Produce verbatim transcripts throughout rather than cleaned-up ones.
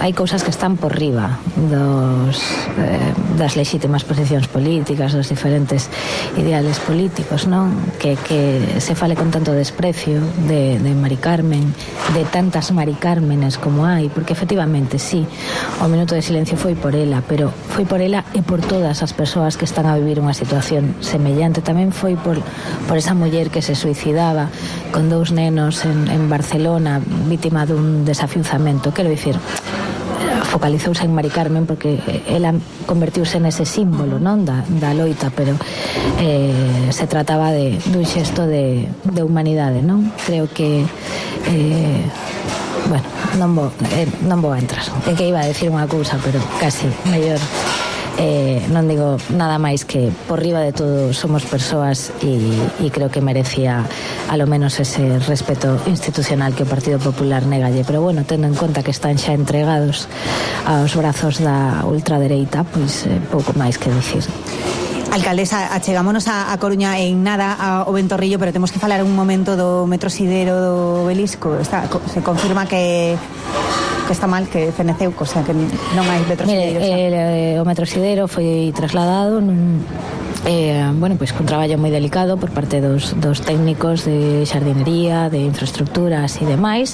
hai cousas que están por riba dos, eh, das lexítimas posicións políticas, dos diferentes ideales políticos, non? Que, que se fale con tanto desprecio de, de Mari Carmen, de tantas Mari Cármenes como hai, porque efectivamente, sí, o minuto de silencio foi por ela, pero foi por ela e por todas as persoas que están a vivir unha situación semellante. Tamén foi por, por esa muller que se suicidaba con dous nenos en, en Barcelona, vítima dun desafiuzamento. Quero dicir, focalizouse en Mari Carmen porque ela convertiuse nese símbolo, non, da, da loita, pero eh, se trataba de dun xesto de, de humanidade, non? Creo que eh, bueno, non vou, eh, non vou a entrar. É que iba a decir unha cousa, pero casi mellor eh, non digo nada máis que por riba de todo somos persoas e, e creo que merecía a lo menos ese respeto institucional que o Partido Popular negalle, pero bueno, tendo en conta que están xa entregados aos brazos da ultradereita, pois eh, pouco máis que dicir. Alcaldesa, achegámonos a, a Coruña en nada ao Ventorrillo, pero temos que falar un momento do metro Sidero do Obelisco. Está, se confirma que que está mal, que feneceu, o sea, que non hai metro Sidero. Mire, o metro Sidero foi trasladado nun Eh, bueno, pois pues, con traballo moi delicado por parte dos, dos técnicos de xardinería, de infraestructuras e demais.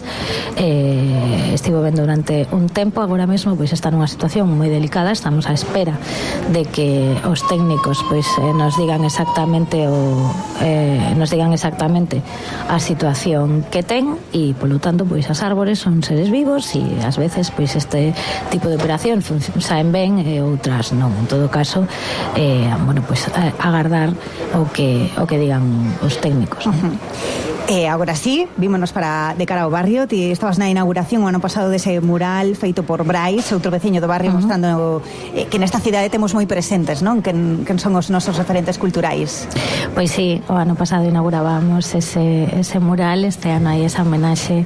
Eh, estivo vendo durante un tempo, agora mesmo pois está nunha situación moi delicada, estamos á espera de que os técnicos pois eh, nos digan exactamente o eh, nos digan exactamente a situación que ten e polo tanto pois as árbores son seres vivos e ás veces pois este tipo de operación saen ben e outras non. En todo caso, eh, bueno, pois agardar o que o que digan os técnicos. Uh-huh. E eh, agora sí, vímonos para de cara ao barrio. Ti estabas na inauguración o ano pasado dese mural feito por Brais, outro veciño do barrio, uh-huh. mostrando eh, que nesta cidade temos moi presentes, non? Quen, quen son os nosos referentes culturais. Pois sí, o ano pasado inaugurábamos ese, ese mural, este ano hai esa homenaxe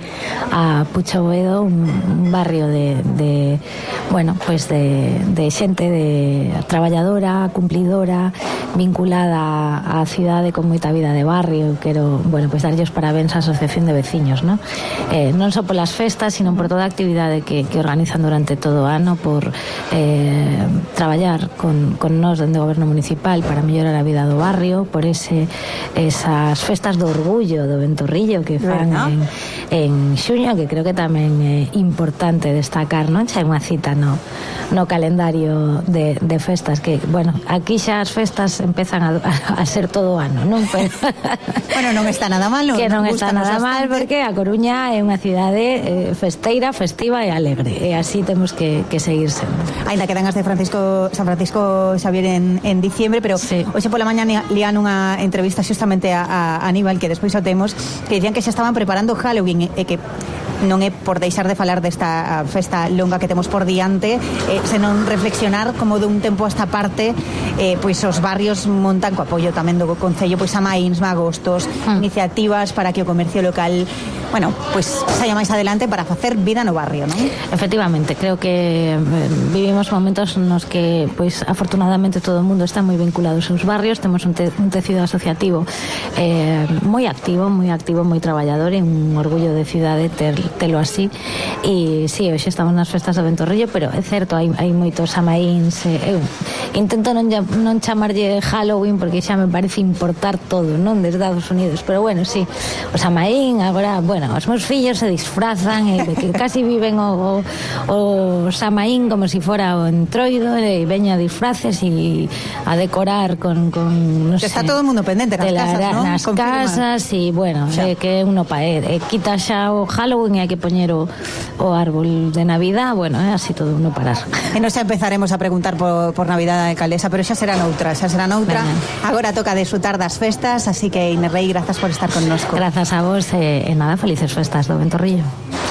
a Pucho Boedo, un barrio de, de bueno, pois de, de xente de traballadora, cumplidora, vinculada á cidade con moita vida de barrio. Quero, bueno, pois darlle os parabéns á Asociación de Veciños, non? Eh, non só polas festas, sino por toda a actividade que, que organizan durante todo o ano, por eh, traballar con, con nós dende o goberno municipal para mellorar a vida do barrio, por ese esas festas do orgullo do Ventorrillo que fan bueno. en, en xuño, que creo que tamén é importante destacar, non? Xa hai unha cita no, no calendario de, de festas que, bueno, aquí xa as festas empezan a, a, a ser todo o ano, non? Pero bueno, non está nada malo. Que non está nada mal, porque a Coruña é unha cidade eh, festeira, festiva e alegre, e así temos que, que seguir sendo. Ainda quedan as de Francisco San Francisco Xavier en, en diciembre, pero sí. Hoxe pola mañá lían unha entrevista xustamente a, a Aníbal, que despois o temos, que dicían que xa estaban preparando Halloween e que non é por deixar de falar desta festa longa que temos por diante, eh, senón reflexionar como dun tempo a esta parte, eh, pois os barrios montan co apoio tamén do Concello, pois amaíns, magostos, mm. iniciativas para que o comercio local, bueno, pois saia máis adelante para facer vida no barrio, non? Efectivamente, creo que vivimos momentos nos que, pois, afortunadamente todo o mundo está moi vinculado aos seus barrios, temos un, te, un tecido asociativo eh, moi activo, moi activo, moi traballador, e un orgullo de cidade ter telo así. E si, sí, hoxe estamos nas festas do Ventorrillo, pero é certo, hai, hai moitos amaíns. Eu intento non, non chamarlle Halloween porque xa me parece importar todo, non, desde Estados Unidos, pero bueno, si, sí, os amaín, agora, bueno, os meus fillos se disfrazan e que casi viven o, o, o samaín como si fora o entroido, e veña disfraces e a decorar con, con non sei, está todo o mundo pendente nas la, casas, non? Nas Confirma. Casas, e bueno, é que uno paé, e quita xa o Halloween e hai que poñer o, o árbol de Navidad, bueno, é así todo uno parar. E non xa empezaremos a preguntar por, por Navidad da alcaldesa, pero xa será noutra, xa será noutra. Venga. Agora toca disfrutar das festas, así que Inés Rey, grazas por estar connosco. Grazas a vos, e, e nada, felices festas do Ventorrillo.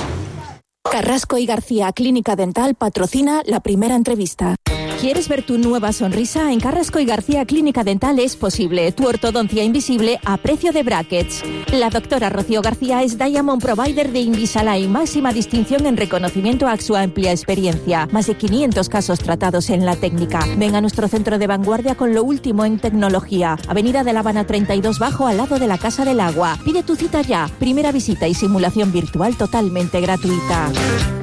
Carrasco y García Clínica Dental patrocina la primera entrevista. ¿Quieres ver tu nueva sonrisa? En Carrasco y García Clínica Dental es posible. Tu ortodoncia invisible a precio de brackets. La doctora Rocío García es Diamond Provider de Invisalign, máxima distinción en reconocimiento a su amplia experiencia. Más de quinientos casos tratados en la técnica. Ven a nuestro centro de vanguardia con lo último en tecnología. Avenida de La Habana treinta y dos Bajo, al lado de la Casa del Agua. Pide tu cita ya. Primera visita y simulación virtual totalmente gratuita.